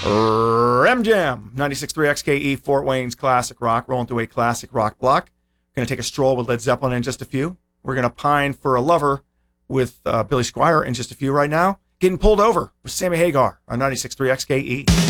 Ram Jam, 96.3 XKE, Fort Wayne's classic rock, rolling through a classic rock block. Going to take a stroll with Led Zeppelin in just a few. We're going to pine for a lover with Billy Squier in just a few right now. Getting pulled over with Sammy Hagar on 96.3 XKE.